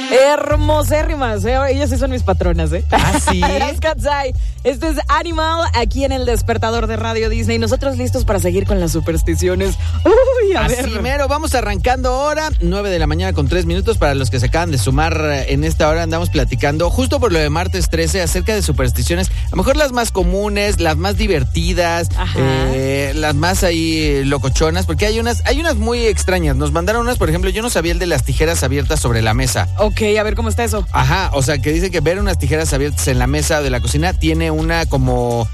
Hermosérrimas, ellas sí son mis patronas, ¿Ah, sí? Las Katsai. Este es Animal, aquí en el Despertador de Radio Disney. Nosotros listos para seguir con las supersticiones. Uy, a ver. Así mero, vamos arrancando ahora, 9 de la mañana con 3 minutos. Para los que se acaban de sumar en esta hora, andamos platicando justo por lo de martes 13 acerca de supersticiones. A lo mejor las más comunes, las más divertidas, las más ahí locochonas, porque hay unas muy extrañas. Nos mandaron unas, por ejemplo, yo no sabía el de las tijeras abiertas sobre la mesa. Ok, a ver cómo está eso. Ajá, o sea, que dice que ver unas tijeras abiertas en la mesa de la cocina tiene una como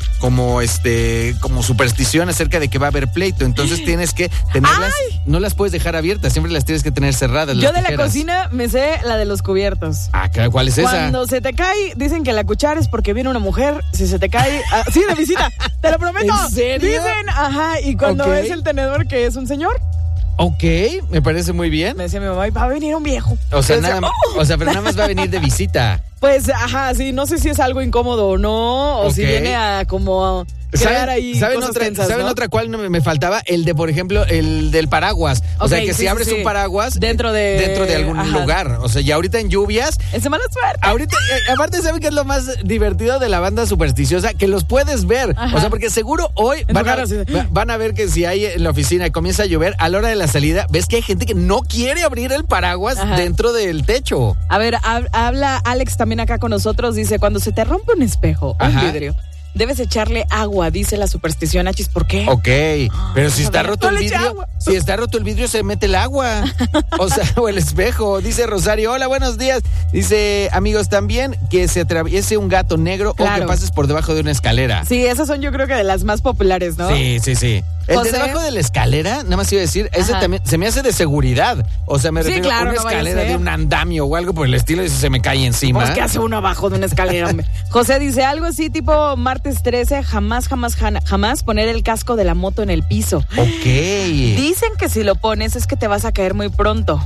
superstición acerca de que va a haber pleito. Entonces tienes que tenerlas, no las puedes dejar abiertas, siempre las tienes que tener cerradas. Yo las de tijeras. La cocina me sé la de los cubiertos. Ah, ¿cuál es esa? Cuando se te cae, dicen que la cuchara es porque viene una mujer. Si se te cae, sí, de visita, te lo prometo. ¿En serio? Dicen, y cuando es el tenedor que es un señor. Ok, me parece muy bien. Me decía mi mamá, va a venir un viejo. O sea, pero nada más va a venir de visita. Pues, sí, no sé si es algo incómodo o no, o si viene a como crear ahí cosas tensas, ¿Saben ¿no? otra cual me faltaba? El de, por ejemplo, el del paraguas. O sea, que si abres un paraguas dentro de algún lugar. O sea, y ahorita en lluvias. Es mala suerte. Ahorita, aparte, ¿saben qué es lo más divertido de la banda supersticiosa? Que los puedes ver. O sea, porque seguro hoy van a ver que si hay en la oficina y comienza a llover, a la hora de la salida, ves que hay gente que no quiere abrir el paraguas dentro del techo. A ver, habla Alex también acá con nosotros. Dice, cuando se te rompe un espejo, un vidrio, debes echarle agua, dice la superstición. Achis, ¿por qué? Ok, pero si está roto el vidrio, se mete el agua. O sea, o el espejo. Dice Rosario, hola, buenos días. Dice, amigos, también que se atraviese un gato negro o que pases por debajo de una escalera. Sí, esas son yo creo que de las más populares, ¿no? Sí. El de debajo de la escalera, nada más iba a decir, ese también se me hace de seguridad. O sea, me refiero a una escalera de un andamio o algo por el estilo y se me cae encima. Pues, ¿qué hace uno abajo de una escalera, hombre? José dice algo así tipo martes 13, jamás poner el casco de la moto en el piso. Ok. Dicen que si lo pones es que te vas a caer muy pronto.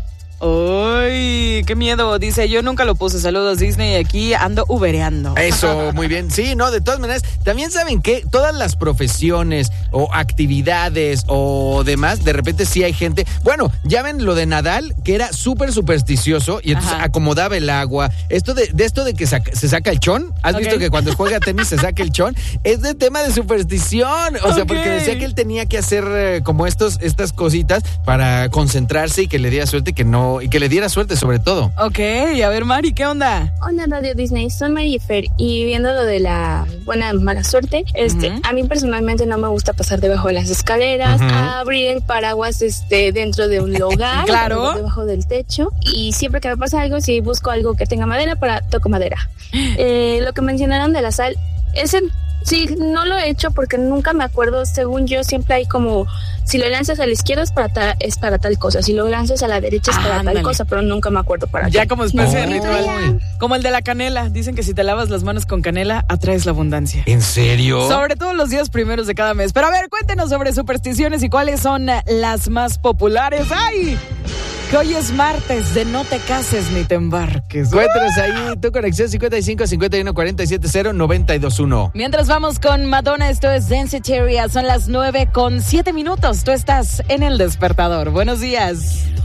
¡Uy! ¡Qué miedo! Dice, yo nunca lo puse. Saludos, Disney. Aquí ando ubereando. Eso, muy bien. Sí, no, de todas maneras, también saben que todas las profesiones o actividades o demás, de repente sí hay gente. Bueno, ya ven lo de Nadal, que era súper supersticioso y entonces acomodaba el agua. Esto de que se saca el chón. ¿Has visto que cuando juega tenis se saca el chón? Es de tema de superstición. O sea, porque decía que él tenía que hacer como estas cositas para concentrarse y que le diera suerte y que le diera suerte sobre todo. Ok, a ver, Mari, ¿qué onda? Hola, Radio Disney, soy Marifer y viendo lo de la mala suerte, a mí personalmente no me gusta pasar debajo de las escaleras, abrir el paraguas dentro de un lugar, claro, debajo del techo, y siempre que me pasa algo, si busco algo que tenga madera, toco madera. Lo que mencionaron de la sal, sí, no lo he hecho porque nunca me acuerdo. Según yo, siempre hay como, si lo lanzas a la izquierda es para tal cosa, si lo lanzas a la derecha es para tal cosa, pero nunca me acuerdo para qué. Ya como especie de ritual. Como el de la canela. Dicen que si te lavas las manos con canela, atraes la abundancia. ¿En serio? Sobre todo los días primeros de cada mes. Pero a ver, cuéntenos sobre supersticiones y cuáles son las más populares. ¡Ay! Que hoy es martes de no te cases ni te embarques. Cuéntanos ahí tu conexión 55 51 47 0 921. Mientras vamos con Madonna, esto es Danceteria. Son las 9:07. Tú estás en El Despertador. Buenos días.